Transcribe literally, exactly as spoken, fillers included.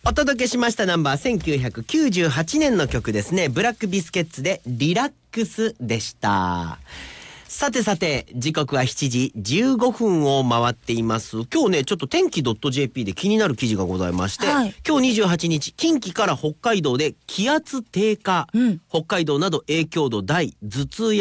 お届けしましたナンバーせんきゅうひゃくきゅうじゅうはちねんの曲ですね。ブラックビスケッツでリラックスでした。さてさて、時刻はしちじじゅうごふんを回っています。今日ね、ちょっと天気 .jp で気になる記事がございまして、はい、今日にじゅうはちにち、近畿から北海道で気圧低下、うん、北海道など影響度大、頭痛や